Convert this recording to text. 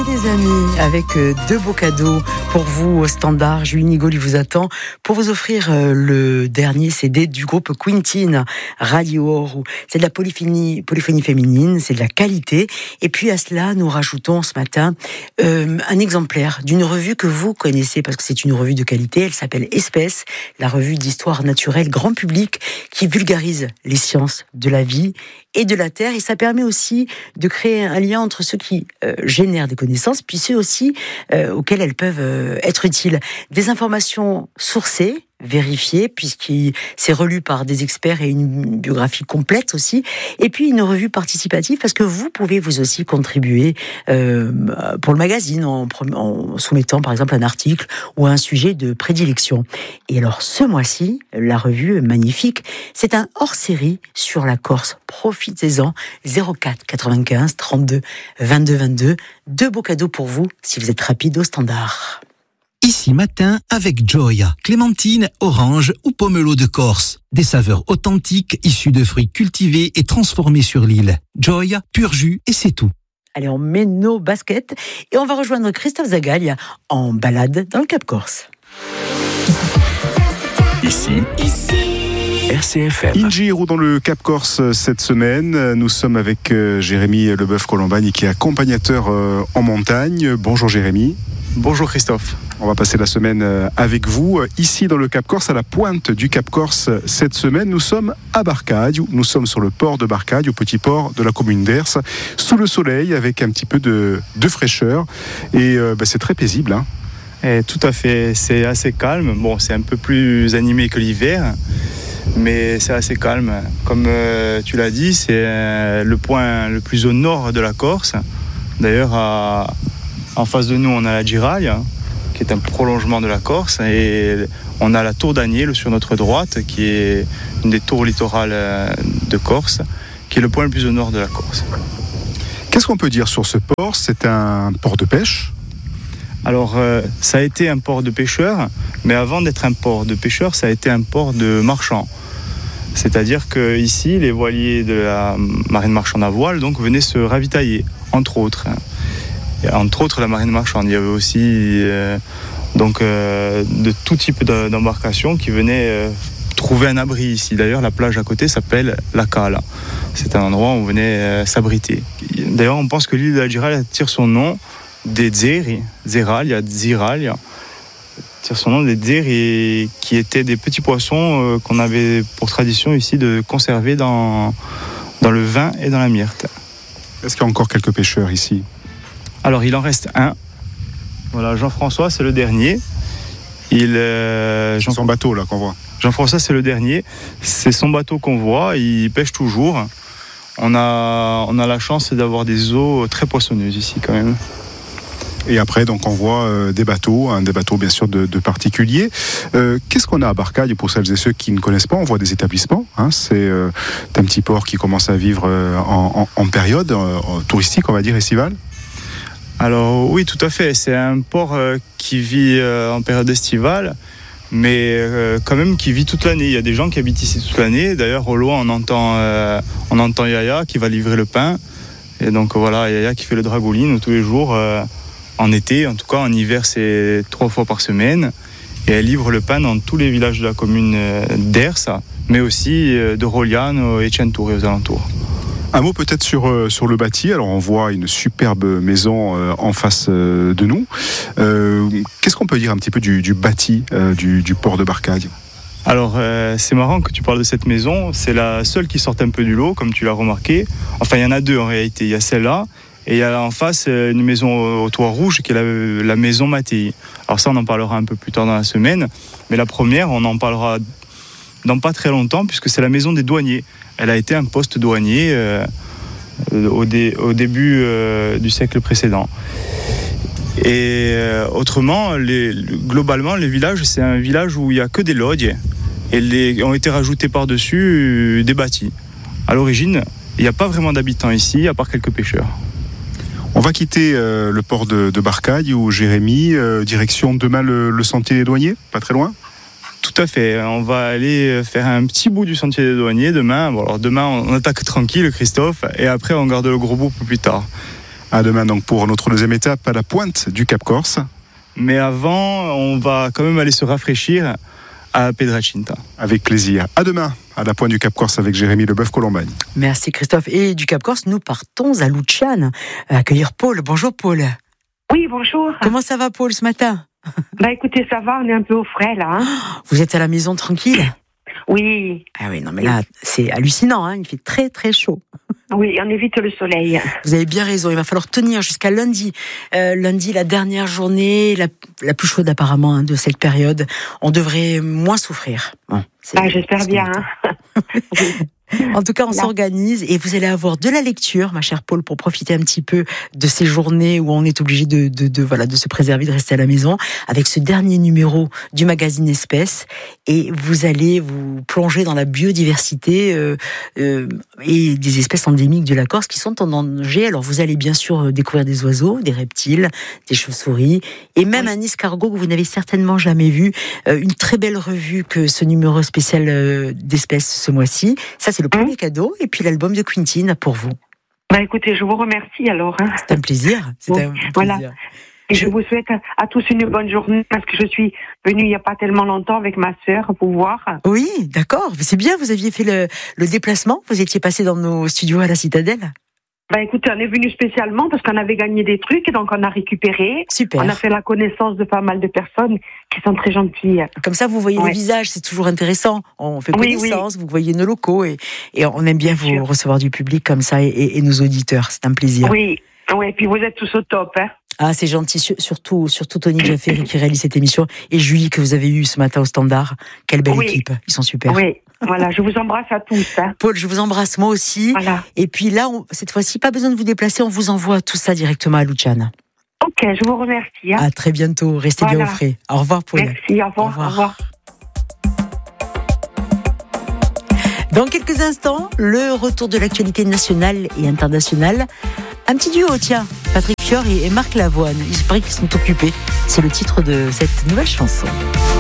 les amis, avec deux beaux cadeaux pour vous au standard. Julie Nigoli vous attend pour vous offrir le dernier CD du groupe Quintin, Radio Oro. C'est de la polyphonie féminine, c'est de la qualité. Et puis à cela, nous rajoutons ce matin un exemplaire d'une revue que vous connaissez parce que c'est une revue de qualité. Elle s'appelle Espèce, la revue d'histoire naturelle grand public qui vulgarise les sciences de la vie et de la terre, et ça permet aussi de créer un lien entre ceux qui génèrent des connaissances, puis ceux aussi auxquels elles peuvent être utiles. Des informations sourcées, vérifiées, puisqu'il s'est relu par des experts et une biographie complète aussi, et puis une revue participative, parce que vous pouvez vous aussi contribuer pour le magazine en soumettant par exemple un article ou un sujet de prédilection. Et alors ce mois-ci, la revue magnifique, c'est un hors-série sur la Corse. Profitez-en, 04 95 32 22 22. Deux beaux cadeaux pour vous si vous êtes rapide au standard. Ici matin avec Gioia, clémentine, orange ou pomelo de Corse. Des saveurs authentiques issues de fruits cultivés et transformés sur l'île. Gioia, pur jus et c'est tout. Allez, on met nos baskets et on va rejoindre Christophe Zagalia en balade dans le Cap Corse. Ici. RCFM. In Giro dans le Cap Corse cette semaine. Nous sommes avec Jérémy Leboeuf-Colombagne qui est accompagnateur en montagne. Bonjour Jérémy. Bonjour Christophe. On va passer la semaine avec vous ici dans le Cap Corse, à la pointe du Cap Corse. Cette semaine, nous sommes à Barcadio. Nous sommes sur le port de Barcadio, petit port de la commune d'Ers, sous le soleil avec un petit peu de fraîcheur. Et c'est très paisible. Hein. Et tout à fait, c'est assez calme. Bon, c'est un peu plus animé que l'hiver, mais c'est assez calme. Comme tu l'as dit, c'est le point le plus au nord de la Corse. D'ailleurs, en face de nous, on a la Giralia, qui est un prolongement de la Corse, et on a la tour d'Aniel sur notre droite, qui est une des tours littorales de Corse, qui est le point le plus au nord de la Corse. Qu'est-ce qu'on peut dire sur ce port ? C'est un port de pêche ? Alors, ça a été un port de pêcheurs, mais avant d'être un port de pêcheurs, ça a été un port de marchands. C'est-à-dire qu'ici, les voiliers de la marine marchande à voile donc, venaient se ravitailler, entre autres. Entre autres la marine marchande. Il y avait aussi de tout type d'embarcations qui venaient trouver un abri ici. D'ailleurs, la plage à côté s'appelle la Cala. C'est un endroit où on venait s'abriter. D'ailleurs, on pense que l'île de la Giralia tire son nom des Zeralia, tire son nom des Zeri, qui étaient des petits poissons qu'on avait pour tradition ici de conserver dans le vin et dans la myrte. Est-ce qu'il y a encore quelques pêcheurs ici ? Alors, il en reste un. Voilà, Jean-François, c'est le dernier. C'est son bateau, là, qu'on voit. Jean-François, c'est le dernier. C'est son bateau qu'on voit. Il pêche toujours. On a la chance d'avoir des eaux très poissonneuses ici, quand même. Et après, donc, on voit des bateaux bien sûr de particuliers. Qu'est-ce qu'on a à Barcadio pour celles et ceux qui ne connaissent pas ? On voit des établissements. Hein, c'est un petit port qui commence à vivre en période touristique, on va dire, estivale. Alors oui, tout à fait. C'est un port qui vit en période estivale, mais quand même qui vit toute l'année. Il y a des gens qui habitent ici toute l'année. D'ailleurs, au loin, on entend Yaya qui va livrer le pain. Et donc voilà, Yaya qui fait le dragoline tous les jours. En été, en tout cas, en hiver, c'est 3 fois par semaine. Et elle livre le pain dans tous les villages de la commune d'Ers, mais aussi de Roliano et Centuri aux alentours. Un mot peut-être sur le bâti. Alors on voit une superbe maison en face de nous. Qu'est-ce qu'on peut dire un petit peu du bâti du port de Barcadio ? Alors c'est marrant que tu parles de cette maison. C'est la seule qui sort un peu du lot, comme tu l'as remarqué. Enfin, il y en a deux en réalité. Il y a celle-là et il y a en face une maison au toit rouge qui est la maison Mattei. Alors ça, on en parlera un peu plus tard dans la semaine. Mais la première, on en parlera dans pas très longtemps puisque c'est la maison des douaniers. Elle a été un poste douanier au début du siècle précédent. Et autrement, globalement, les villages, c'est un village où il n'y a que des logis et ont été rajoutés par-dessus des bâtis. À l'origine, il n'y a pas vraiment d'habitants ici, à part quelques pêcheurs. On va quitter le port de Barcadio, Jérémy, direction demain le sentier des douaniers, pas très loin ? Tout à fait, on va aller faire un petit bout du sentier des douaniers demain. Bon, alors demain on attaque tranquille Christophe et après on garde le gros bout pour plus tard. À demain donc pour notre deuxième étape à la pointe du Cap Corse. Mais avant, on va quand même aller se rafraîchir à Piedracinta. Avec plaisir. À demain, à la pointe du Cap Corse avec Jérémy Leboeuf-Colombagne. Merci Christophe. Et du Cap Corse, nous partons à Luciane, accueillir Paul. Bonjour Paul. Oui, bonjour. Comment ça va Paul ce matin ? Écoutez, ça va, on est un peu au frais là. Vous êtes à la maison tranquille ? Oui. Ah oui, non mais là, c'est hallucinant, hein, il fait très très chaud. Oui, on évite le soleil. Vous avez bien raison, il va falloir tenir jusqu'à lundi. Lundi, la dernière journée, la plus chaude apparemment de cette période. On devrait moins souffrir. Bon, j'espère bien. En tout cas, on s'organise et vous allez avoir de la lecture, ma chère Paul, pour profiter un petit peu de ces journées où on est obligé de se préserver, de rester à la maison, avec ce dernier numéro du magazine Espèces. Et vous allez vous plonger dans la biodiversité et des espèces endémiques de la Corse qui sont en danger. Alors, vous allez bien sûr découvrir des oiseaux, des reptiles, des chauves-souris et même un escargot que vous n'avez certainement jamais vu. Une très belle revue que ce numéro spécial d'Espèces ce mois-ci. Ça, c'est le premier cadeau, et puis l'album de Quintine pour vous. Écoutez, je vous remercie alors. C'est un plaisir. Voilà. Et je vous souhaite à tous une bonne journée, parce que je suis venue il n'y a pas tellement longtemps avec ma sœur pour voir. Oui, d'accord. C'est bien, vous aviez fait le déplacement, vous étiez passé dans nos studios à la Citadelle. Écoutez, on est venu spécialement parce qu'on avait gagné des trucs et donc on a récupéré. Super. On a fait la connaissance de pas mal de personnes qui sont très gentilles. Comme ça, vous voyez les visages, c'est toujours intéressant. On fait connaissance, vous voyez nos locaux et on aime bien vous recevoir du public comme ça et nos auditeurs. C'est un plaisir. Oui, et puis vous êtes tous au top. Hein. Ah, c'est gentil, surtout Tony Jafferi qui réalise cette émission et Julie que vous avez eue ce matin au Standard. Quelle belle équipe, ils sont super. Oui, voilà, je vous embrasse à tous. Hein. Paul, je vous embrasse moi aussi. Voilà. Et puis là, cette fois-ci, pas besoin de vous déplacer, on vous envoie tout ça directement à Luciane. Ok, je vous remercie. Hein. À très bientôt, restez bien au frais. Au revoir Paul. Merci, au revoir. Au revoir. Dans quelques instants, le retour de l'actualité nationale et internationale. Un petit duo, tiens, Patrick Fior et Marc Lavoine. Il paraît qu'ils sont occupés. C'est le titre de cette nouvelle chanson.